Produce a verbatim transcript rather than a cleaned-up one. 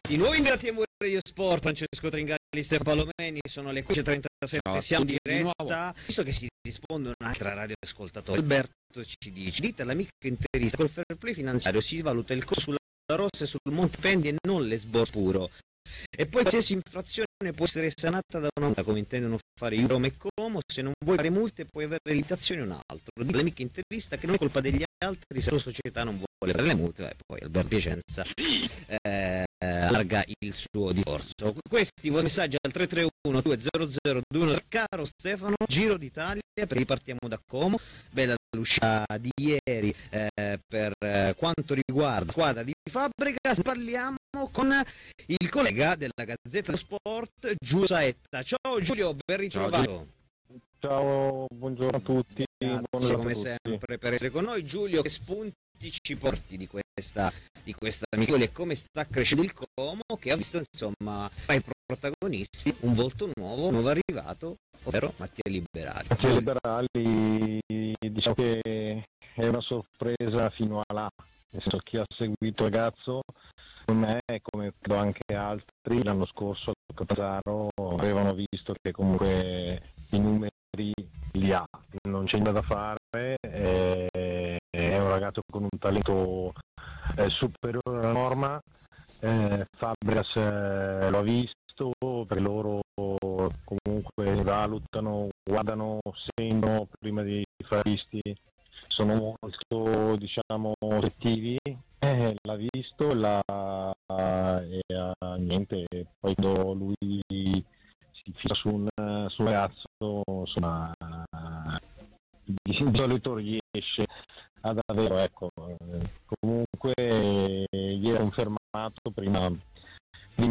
Di nuovo in Grazie a Radio Sport, Francesco Tringali, Stefano Palomeni, sono le quindici e trentasette, no, siamo in diretta, visto che si risponde un'altra radioascoltatore, Alberto ci dice, dite all'amico interista, col fair play finanziario si valuta il costo sulla rossa e sul Montependi e non l'esborso puro, e poi qualsiasi infrazione può essere sanata da una multa, come intendono fare i Roma e Como, se non vuoi fare multe puoi avere limitazioni o un altro, dite all'amico interista che non è colpa degli altri se la società non vuole fare le multe, e poi Alberto Piacenza eh, allarga il suo discorso. Questi vostri messaggi al tre tre uno due zero zero due uno. Caro Stefano, Giro d'Italia, perché partiamo da Como, bella l'uscita di ieri eh, per eh, quanto riguarda la squadra di Fabregas, parliamo con il collega della Gazzetta dello Sport, Giulio Saetta. Ciao Giulio, ben ritrovato. Ciao, buongiorno a tutti. Grazie buongiorno come a tutti. sempre per essere con noi. Giulio, che spunti ci porti di questa di questa amichevole e come sta crescendo il Como, che ha visto insomma tra i protagonisti un volto nuovo, nuovo arrivato, ovvero Mattia Liberali. Mattia Liberali, diciamo che è una sorpresa fino a là, nel senso, chi ha seguito il ragazzo come me, come credo anche altri l'anno scorso al Catanzaro, avevano visto che comunque i numeri li ha, non c'è niente da fare, è, è un ragazzo con un talento eh, superiore alla norma. eh, Fabregas eh, lo ha visto, perché loro comunque valutano, guardano, sentono prima di fare visti, sono molto, diciamo, attivi. Eh, l'ha visto, l'ha, e uh, niente, poi quando lui si fissa su un, su un ragazzo, insomma, di solito riesce ad avere, ecco, comunque ieri ha confermato, prima